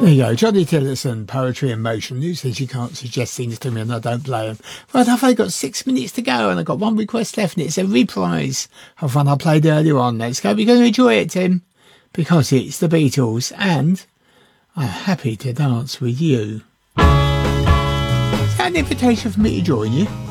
There you go, Johnny Tillotson, Poetry in Motion. Who says you can't suggest things to me and I don't play them? Right, I've only got 6 minutes to go and I've got one request left and it's a reprise of one I played earlier on. Let's go. We're going to enjoy it, Tim, because it's the Beatles and I'm happy to dance with you. Is that an invitation for me to join you?